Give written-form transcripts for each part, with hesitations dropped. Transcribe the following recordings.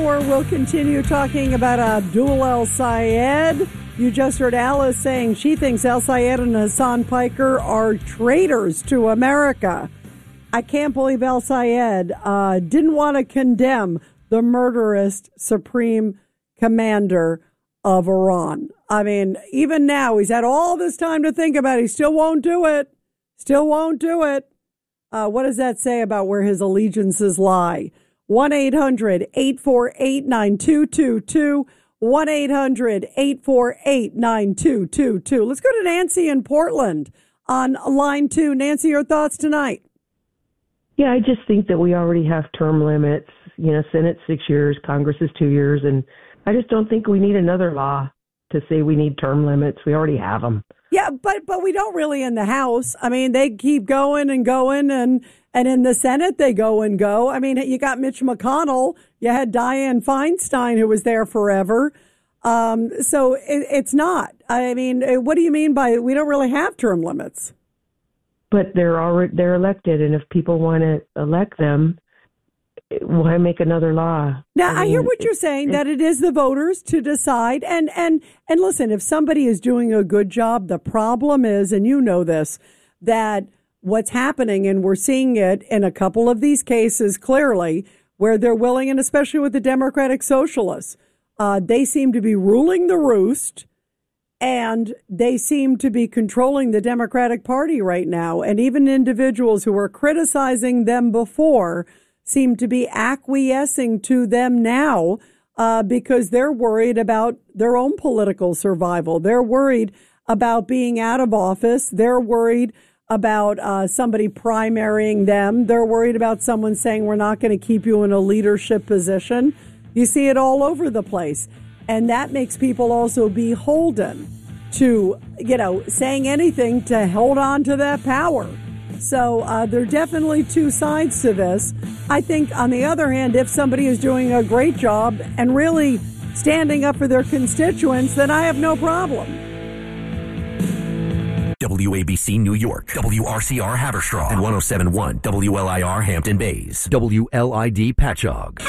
hour, we'll continue talking about Abdul El-Sayed. You just heard Alice saying she thinks El-Sayed and Hassan Piker are traitors to America. I can't believe El-Sayed didn't want to condemn the murderous supreme commander of Iran. I mean, even now, he's had all this time to think about it. He still won't do it. Still won't do it. What does that say about where his allegiances lie? 1-800-848-9222. 1-800-848-9222. Let's go to Nancy in Portland on line 2. Nancy, your thoughts tonight? Yeah, I just think that we already have term limits. Senate 6 years, Congress is 2 years, and I just don't think we need another law to say we need term limits. We already have them. Yeah, but we don't really in the House. I mean, they keep going and going, and in the Senate they go and go. I mean, you got Mitch McConnell. You had Dianne Feinstein, who was there forever. So it's not. I mean, what do you mean by we don't really have term limits? But they're elected, and if people want to elect them, why make another law? Now, I hear what you're saying, that it is the voters to decide. And listen, if somebody is doing a good job, the problem is, and you know this, that what's happening, and we're seeing it in a couple of these cases clearly, where they're willing, and especially with the Democratic Socialists, they seem to be ruling the roost, and they seem to be controlling the Democratic Party right now. And even individuals who were criticizing them before seem to be acquiescing to them now because they're worried about their own political survival. They're worried about being out of office. They're worried about somebody primarying them. They're worried about someone saying, we're not going to keep you in a leadership position. You see it all over the place. And that makes people also beholden to, saying anything to hold on to that power. So there are definitely two sides to this. I think, on the other hand, if somebody is doing a great job and really standing up for their constituents, then I have no problem. WABC New York, WRCR Haverstraw, and 107.1 WLIR Hampton Bays, WLID Patchogue.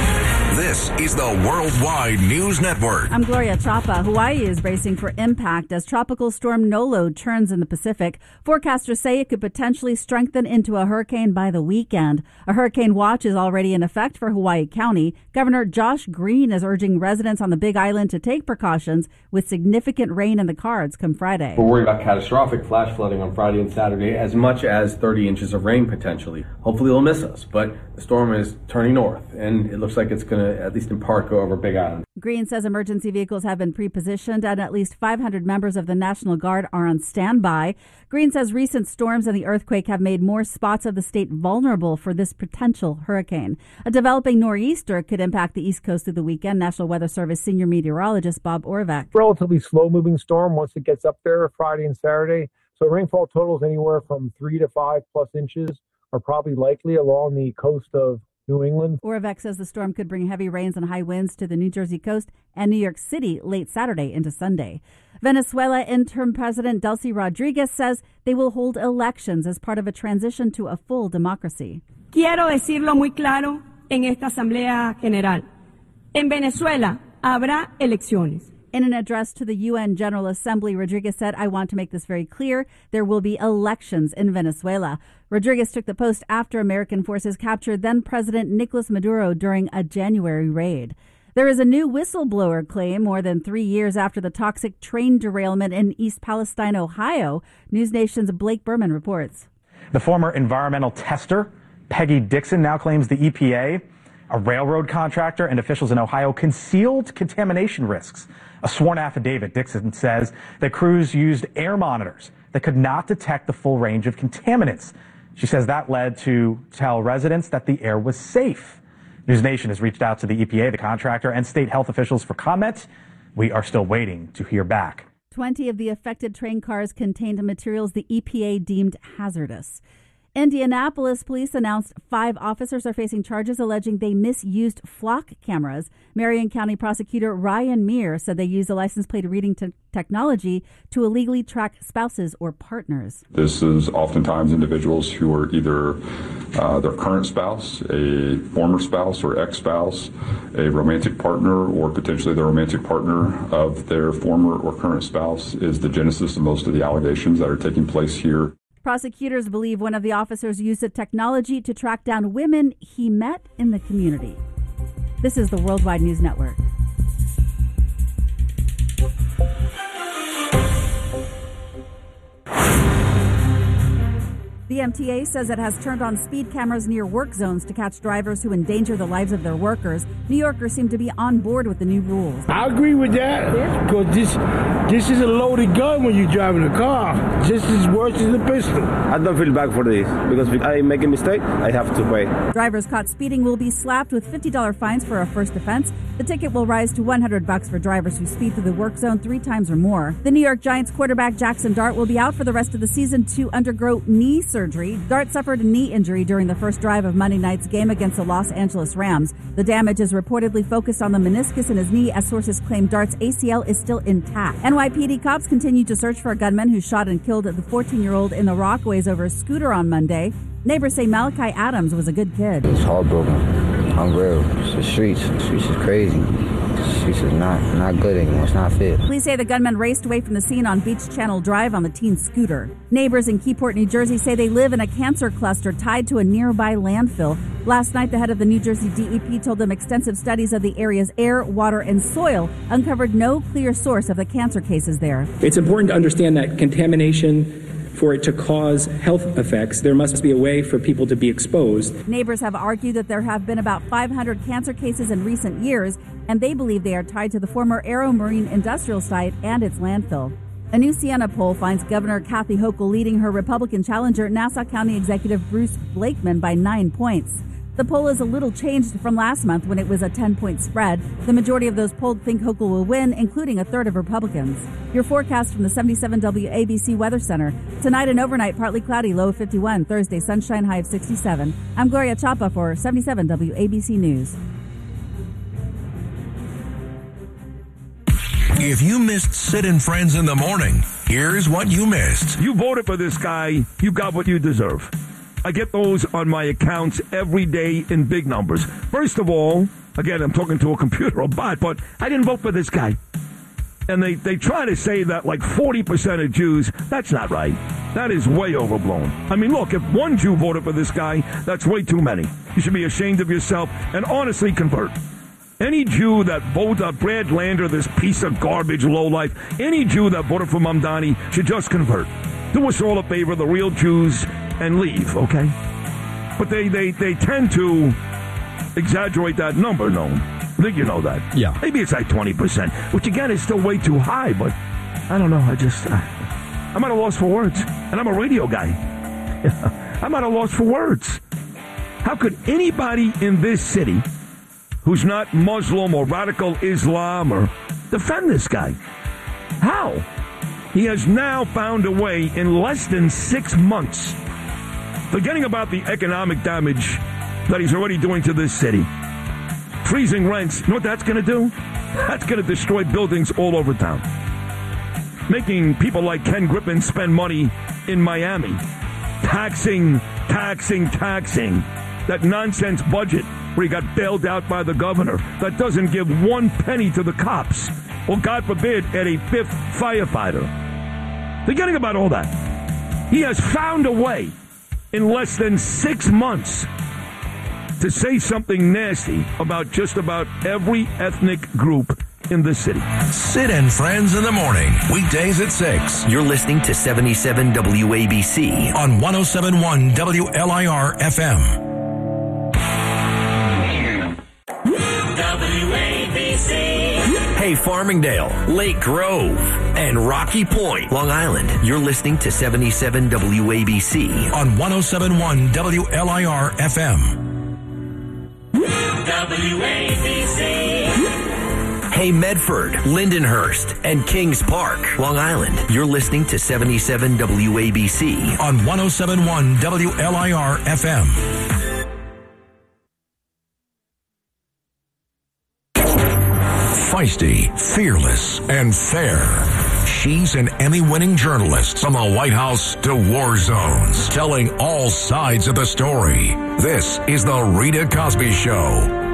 This is the Worldwide News Network. I'm Gloria Chapa. Hawaii is bracing for impact as Tropical Storm Nolo turns in the Pacific. Forecasters say it could potentially strengthen into a hurricane by the weekend. A hurricane watch is already in effect for Hawaii County. Governor Josh Green is urging residents on the Big Island to take precautions with significant rain in the cards come Friday. We're worried about catastrophic flash flooding on Friday and Saturday, as much as 30 inches of rain potentially. Hopefully it'll miss us, but the storm is turning north, and it looks like it's going to, at least in part, go over Big Island. Green says emergency vehicles have been pre-positioned and at least 500 members of the National Guard are on standby. Green says recent storms and the earthquake have made more spots of the state vulnerable for this potential hurricane. A developing nor'easter could impact the East Coast through the weekend. National Weather Service senior meteorologist Bob Orvac. Relatively slow-moving storm once it gets up there Friday and Saturday. So rainfall totals anywhere from 3 to 5 plus inches are probably likely along the coast of New England. Orvac says the storm could bring heavy rains and high winds to the New Jersey coast and New York City late Saturday into Sunday. Venezuela interim President Delcy Rodriguez says they will hold elections as part of a transition to a full democracy. Quiero decirlo muy claro en esta Asamblea General. En Venezuela habrá elecciones. In an address to the UN General Assembly, Rodriguez said, I want to make this very clear. There will be elections in Venezuela. Rodriguez took the post after American forces captured then-President Nicolas Maduro during a January raid. There is a new whistleblower claim more than 3 years after the toxic train derailment in East Palestine, Ohio. News Nation's Blake Berman reports. The former environmental tester, Peggy Dixon, now claims the EPA, a railroad contractor, and officials in Ohio concealed contamination risks. A sworn affidavit, Dixon says that crews used air monitors that could not detect the full range of contaminants. She says that led to tell residents that the air was safe. News Nation has reached out to the EPA, the contractor, and state health officials for comment. We are still waiting to hear back. 20 of the affected train cars contained materials the EPA deemed hazardous. Indianapolis police announced 5 officers are facing charges alleging they misused flock cameras. Marion County prosecutor Ryan Meir said they used a license plate reading technology to illegally track spouses or partners. This is oftentimes individuals who are either their current spouse, a former spouse or ex-spouse, a romantic partner, or potentially the romantic partner of their former or current spouse is the genesis of most of the allegations that are taking place here. Prosecutors believe one of the officers used the technology to track down women he met in the community. This is the Worldwide News Network. The MTA says it has turned on speed cameras near work zones to catch drivers who endanger the lives of their workers. New Yorkers seem to be on board with the new rules. I agree with that, because this is a loaded gun when you're driving a car, just as worse as a pistol. I don't feel bad for this, because if I make a mistake, I have to pay. Drivers caught speeding will be slapped with $50 fines for a first offense. The ticket will rise to $100 for drivers who speed through the work zone 3 times or more. The New York Giants quarterback Jackson Dart will be out for the rest of the season to undergo knee surgery. Dart suffered a knee injury during the first drive of Monday night's game against the Los Angeles Rams. The damage is reportedly focused on the meniscus in his knee, as sources claim Dart's ACL is still intact. NYPD cops continue to search for a gunman who shot and killed the 14-year-old in the Rockaways over a scooter on Monday. Neighbors say Malachi Adams was a good kid. It's heartbroken. I'm real. It's the streets. The streets is crazy. The streets is not good anymore. It's not fit. Police say the gunman raced away from the scene on Beach Channel Drive on the teen's scooter. Neighbors in Keyport, New Jersey say they live in a cancer cluster tied to a nearby landfill. Last night, the head of the New Jersey DEP told them extensive studies of the area's air, water, and soil uncovered no clear source of the cancer cases there. It's important to understand that contamination, for it to cause health effects, there must be a way for people to be exposed. Neighbors have argued that there have been about 500 cancer cases in recent years, and they believe they are tied to the former Aero Marine Industrial Site and its landfill. A new Siena poll finds Governor Kathy Hochul leading her Republican challenger, Nassau County Executive Bruce Blakeman, by 9 points. The poll is a little changed from last month when it was a 10-point spread. The majority of those polled think Hochul will win, including a third of Republicans. Your forecast from the 77 WABC Weather Center. Tonight and overnight, partly cloudy, low of 51. Thursday, sunshine, high of 67. I'm Gloria Chapa for 77 WABC News. If you missed Sid and Friends in the Morning, here's what you missed. You voted for this guy, you got what you deserve. I get those on my accounts every day in big numbers. First of all, again, I'm talking to a computer, a bot, but I didn't vote for this guy. And they try to say that like 40% of Jews, that's not right. That is way overblown. I mean, look, if one Jew voted for this guy, that's way too many. You should be ashamed of yourself and honestly convert. Any Jew that voted Brad Lander, this piece of garbage lowlife, any Jew that voted for Mamdani should just convert. Do us all a favor, the real Jews, and leave, okay? But they tend to exaggerate that number, no? I think you know that. Yeah. Maybe it's like 20%, which again is still way too high, but I don't know. I'm at a loss for words. And I'm a radio guy. I'm at a loss for words. How could anybody in this city who's not Muslim or radical Islam or defend this guy? How? He has now found a way in less than 6 months, forgetting about the economic damage that he's already doing to this city, freezing rents. You know what that's going to do? That's going to destroy buildings all over town, making people like Ken Griffin spend money in Miami, taxing. That nonsense budget where he got bailed out by the governor that doesn't give 1 penny to the cops, or God forbid, at a 5th firefighter. Forgetting about all that, he has found a way in less than 6 months to say something nasty about just about every ethnic group in the city. Sid and Friends in the Morning, weekdays at 6. You're listening to 77 WABC on 107.1 WLIR FM. WABC. Hey, Farmingdale, Lake Grove, and Rocky Point, Long Island. You're listening to 77 WABC on 107.1 WLIR FM. WABC. Hey Medford, Lindenhurst, and Kings Park, Long Island. You're listening to 77 WABC on 107.1 WLIR FM. Feisty, fearless, and fair. She's an Emmy-winning journalist from the White House to war zones, telling all sides of the story. This is The Rita Cosby Show.